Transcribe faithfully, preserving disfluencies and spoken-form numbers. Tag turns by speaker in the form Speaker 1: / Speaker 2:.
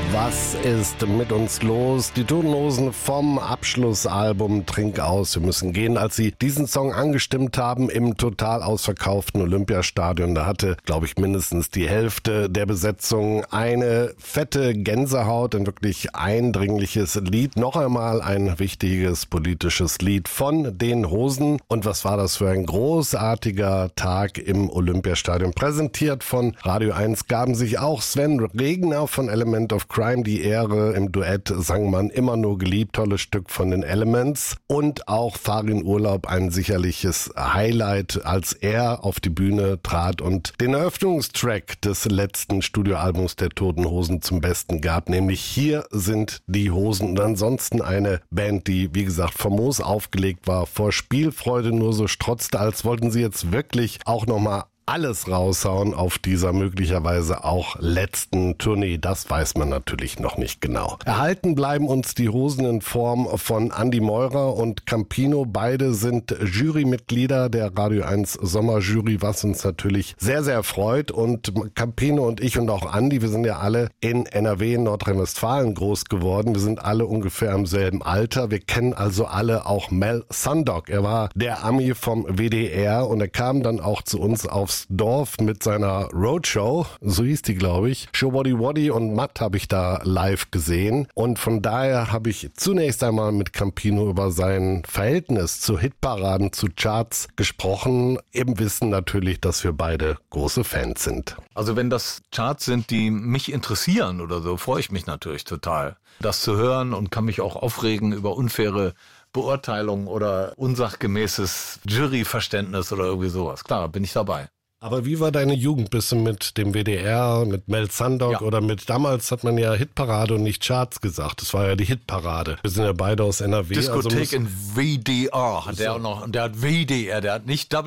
Speaker 1: Was ist mit uns los? Die Toten Hosen vom Abschlussalbum Trink aus, wir müssen gehen, als sie diesen Song angestimmt haben im total ausverkauften Olympiastadion. Da hatte, glaube ich, mindestens die Hälfte der Besetzung eine fette Gänsehaut, ein wirklich eindringliches Lied. Noch einmal ein wichtiges politisches Lied von den Hosen. Und was war das für ein großartiger Tag im Olympiastadion? Präsentiert von Radio eins gaben sich auch Sven Regner von Element of Crime die Ehre. Im Duett sang man Immer nur geliebt, tolles Stück von den Elements. Und auch Farin Urlaub, ein sicherliches Highlight, als er auf die Bühne trat und den Eröffnungstrack des letzten Studioalbums der Toten Hosen zum Besten gab, nämlich Hier sind die Hosen. Und ansonsten eine Band, die, wie gesagt, famos aufgelegt war, vor Spielfreude nur so strotzte, als wollten sie jetzt wirklich auch nochmal alles raushauen auf dieser möglicherweise auch letzten Tournee. Das weiß man natürlich noch nicht genau. Erhalten bleiben uns die Hosen in Form von Andi Meurer und Campino. Beide sind Jurymitglieder der Radio eins Sommerjury, was uns natürlich sehr, sehr freut. Und Campino und ich und auch Andi, wir sind ja alle in N R W, in Nordrhein-Westfalen groß geworden. Wir sind alle ungefähr im selben Alter. Wir kennen also alle auch Mel Sundog. Er war der Ami vom W D R und er kam dann auch zu uns aufs Dorf mit seiner Roadshow, so hieß die, glaube ich. Show Woddy Woddy und Matt habe ich da live gesehen. Und von daher habe ich zunächst einmal mit Campino über sein Verhältnis zu Hitparaden, zu Charts gesprochen. Im Wissen natürlich, dass wir beide große Fans sind.
Speaker 2: Also wenn das Charts sind, die mich interessieren oder so, freue ich mich natürlich total, das zu hören, und kann mich auch aufregen über unfaire Beurteilung oder unsachgemäßes Juryverständnis oder irgendwie sowas. Klar, bin ich dabei.
Speaker 1: Aber wie war deine Jugend? Bist du mit dem W D R, mit Mel Sundog ja. oder mit, damals hat man ja Hitparade und nicht Charts gesagt. Das war ja die Hitparade. Wir sind ja beide aus N R W.
Speaker 2: Diskothek
Speaker 1: also
Speaker 2: in W D R hat so. Der auch noch, und der hat W D R, der hat nicht